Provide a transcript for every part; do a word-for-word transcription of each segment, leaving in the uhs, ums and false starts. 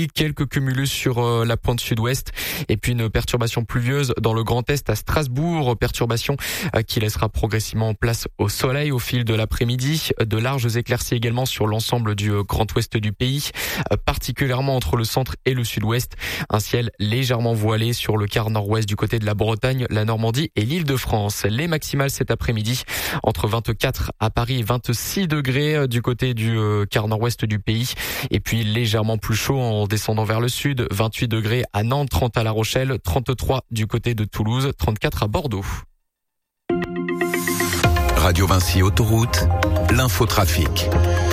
Paris, quelques cumulus sur euh, la pointe sud-ouest et puis une perturbation pluvieuse dans le Grand Est à Strasbourg, perturbation euh, qui laissera progressivement place au soleil au fil de l'après-midi. De larges éclaircies également sur l'ensemble du euh, Grand Ouest du pays, euh, particulièrement entre le centre et le sud-ouest. Un ciel légèrement voilé sur le quart nord-ouest du côté de la Bretagne, la Normandie et l'Île-de-France. Les maximales cet après-midi entre vingt-quatre à Paris et vingt-six degrés du côté du euh, quart nord-ouest du pays. Et puis légèrement plus chaud en descendant vers le sud, vingt-huit degrés à Nantes, trente à La Rochelle, trente-trois du côté de Toulouse, trente-quatre à Bordeaux. Radio Vinci Autoroute, l'infotrafic.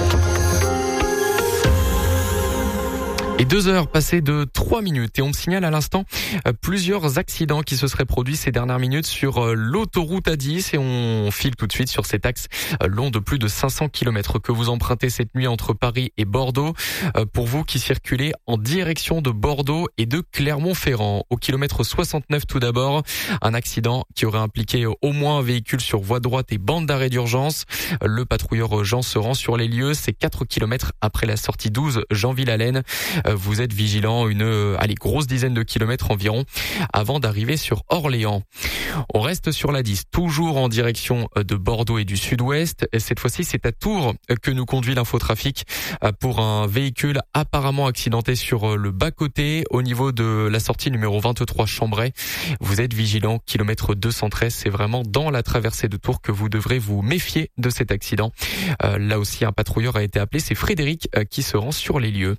Et deux heures passées de trois minutes et on me signale à l'instant euh, plusieurs accidents qui se seraient produits ces dernières minutes sur euh, l'autoroute A dix et on file tout de suite sur cet axe euh, long de plus de cinq cents kilomètres que vous empruntez cette nuit entre Paris et Bordeaux. Euh, pour vous qui circulez en direction de Bordeaux et de Clermont-Ferrand. Au kilomètre soixante-neuf tout d'abord, un accident qui aurait impliqué au moins un véhicule sur voie droite et bande d'arrêt d'urgence. Le patrouilleur Jean se rend sur les lieux, c'est quatre kilomètres après la sortie douze Jeanville-Allaine. Vous êtes vigilant une allez, grosse dizaine de kilomètres environ avant d'arriver sur Orléans. On reste sur la dix, toujours en direction de Bordeaux et du sud-ouest. Cette fois-ci, c'est à Tours que nous conduit l'infotrafic pour un véhicule apparemment accidenté sur le bas-côté au niveau de la sortie numéro vingt-trois Chambray. Vous êtes vigilant, kilomètre deux cent treize, c'est vraiment dans la traversée de Tours que vous devrez vous méfier de cet accident. Euh, là aussi, un patrouilleur a été appelé, c'est Frédéric qui se rend sur les lieux.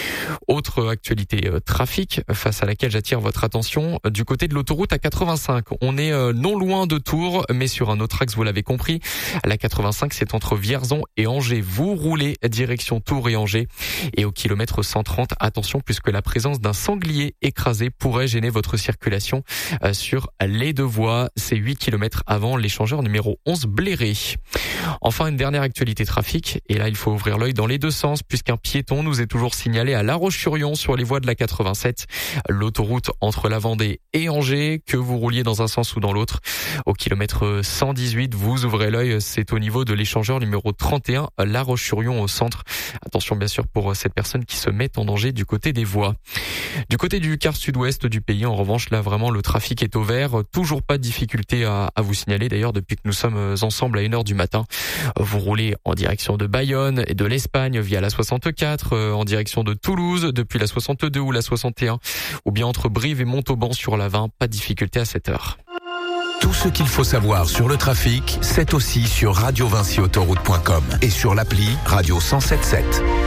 Autre actualité euh, trafic face à laquelle j'attire votre attention, du côté de l'autoroute A quatre-vingt-cinq. On est euh, non loin de Tours, mais sur un autre axe, vous l'avez compris. La quatre-vingt-cinq, c'est entre Vierzon et Angers. Vous roulez direction Tours et Angers. Et au kilomètre cent trente, attention, puisque la présence d'un sanglier écrasé pourrait gêner votre circulation euh, sur les deux voies. C'est huit kilomètres avant l'échangeur numéro onze Bléré. Enfin, une dernière actualité trafic. Et là, il faut ouvrir l'œil dans les deux sens, puisqu'un piéton nous est toujours signalé à La Roche-sur-Yon sur les voies de la quatre-vingt-sept, l'autoroute entre la Vendée et Angers, que vous rouliez dans un sens ou dans l'autre. Au kilomètre cent dix-huit, vous ouvrez l'œil, c'est au niveau de l'échangeur numéro trente et un, La Roche-sur-Yon au centre. Attention bien sûr pour cette personne qui se met en danger du côté des voies. Du côté du quart sud-ouest du pays, en revanche, là vraiment le trafic est au vert. Toujours pas de difficulté à, à vous signaler d'ailleurs depuis que nous sommes ensemble à une heure du matin. Vous roulez en direction de Bayonne et de l'Espagne via la soixante-quatre, en direction de Toulouse depuis la soixante-deux ou la soixante et un, ou bien entre Brive et Montauban sur la vingt, pas de difficulté à cette heure. Tout ce qu'il faut savoir sur le trafic, c'est aussi sur radio vinci autoroute point com et sur l'appli Radio cent soixante-sept.